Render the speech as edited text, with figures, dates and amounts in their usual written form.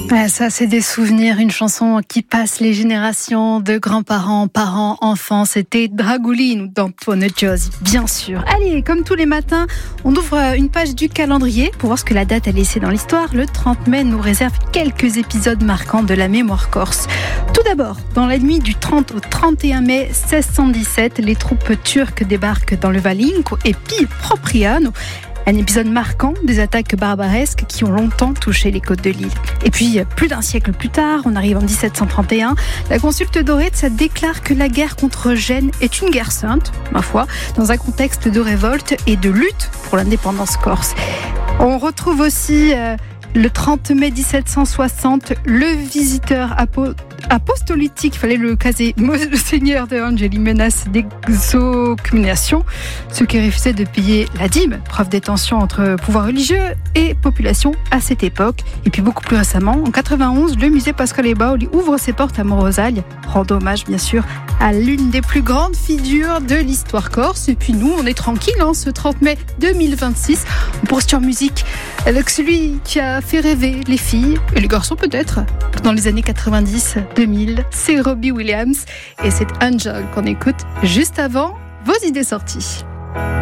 Ouais, ça, c'est des souvenirs, une chanson qui passe les générations de grands-parents, parents, enfants. C'était Dragulin d'Antoine Giozzi, bien sûr. Allez, comme tous les matins, on ouvre une page du calendrier pour voir ce que la date a laissé dans l'histoire. Le 30 mai nous réserve quelques épisodes marquants de la mémoire corse. Tout d'abord, dans la nuit du 30 au 31 mai 1617, les troupes turques débarquent dans le Valinco et pillent Propriano. Un épisode marquant des attaques barbaresques qui ont longtemps touché les côtes de l'île. Et puis, plus d'un siècle plus tard, on arrive en 1731, la consulte d'Oretz déclare que la guerre contre Gênes est une guerre sainte, ma foi, dans un contexte de révolte et de lutte pour l'indépendance corse. On retrouve aussi le 30 mai 1760, le visiteur apostolique, il fallait le caser, Monseigneur de Angeli menace d'excommunication, ce qui refusait de payer la dîme, preuve des tensions entre pouvoir religieux et population à cette époque. Et puis beaucoup plus récemment, en 91, le musée Pascal Ebauli ouvre ses portes à Morosaille, rend hommage bien sûr à l'une des plus grandes figures de l'histoire corse. Et puis nous, on est tranquille, ce 30 mai 2026. On poursuit en musique avec celui qui a fait rêver les filles et les garçons peut-être dans les années 90-2000. C'est Robbie Williams et c'est Angel qu'on écoute juste avant vos idées sorties.